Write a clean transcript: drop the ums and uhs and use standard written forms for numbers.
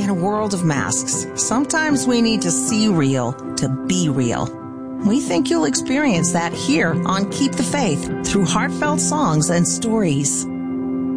In a world of masks, sometimes we need to see real to be real. We think you'll experience that here on Keep the Faith through heartfelt songs and stories.